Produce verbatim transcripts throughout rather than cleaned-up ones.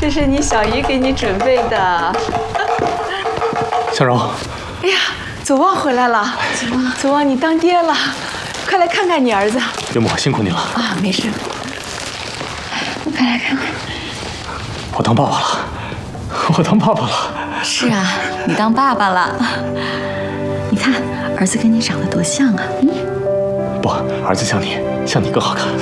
这是你小姨给你准备的。 小荣， 哎呀，左望回来了。左望，你当爹了，快来看看你儿子。 岳母辛苦你了啊，没事。快来看看。 我当爸爸了，我当爸爸了。 是啊，你当爸爸了。你看，儿子跟你长得多像啊。嗯。 不，儿子像你，像你更好看。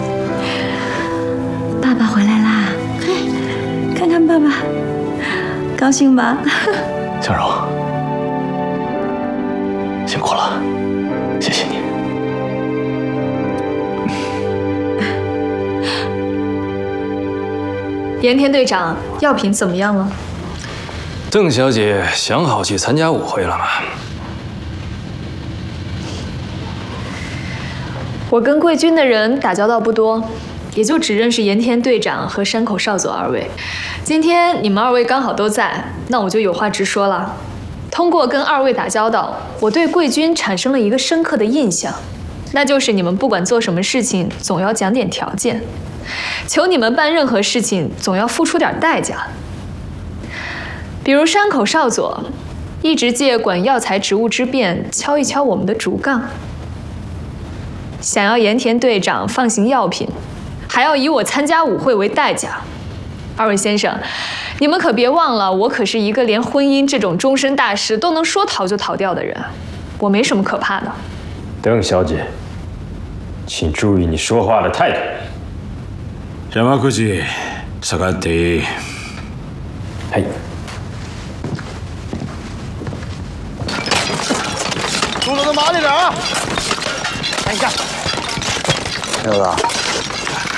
爸爸回来啦，看看爸爸，高兴吧？ 小荣，辛苦了，谢谢你。 盐田队长，药品怎么样了？ 邓小姐想好去参加舞会了吗？ 我跟贵军的人打交道不多，也就只认识盐田队长和山口少佐二位。今天你们二位刚好都在，那我就有话直说了。通过跟二位打交道，我对贵军产生了一个深刻的印象，那就是你们不管做什么事情，总要讲点条件。求你们办任何事情，总要付出点代价。比如山口少佐，一直借管药材职务之便敲一敲我们的竹杠；想要盐田队长放行药品，还要以我参加舞会为代价。二位先生，你们可别忘了，我可是一个连婚姻这种终身大事都能说逃就逃掉的人，我没什么可怕的。 邓小姐，请注意你说话的态度。 山口下がっていい。 はい。 动作都麻利点啊！看一下， 六子，